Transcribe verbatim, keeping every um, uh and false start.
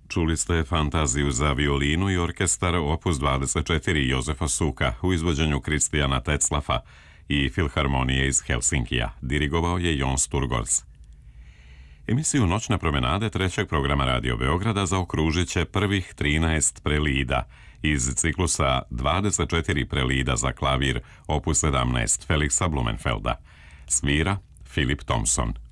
Čuli ste fantaziju za violinu i orkestar opus dvadeset četiri Jozefa Suka u izvođenju Kristijana Teclafa i Filharmonije iz Helsinkija. Dirigovao je Jon Sturgors. Emisiju Noćne promenade trećeg programa Radio Beograda zaokružit će prvih trinaest prelida iz ciklusa dvadeset četiri prelida za klavir opus sedamnaest Felixa Blumenfelda. Svira Philip Thompson.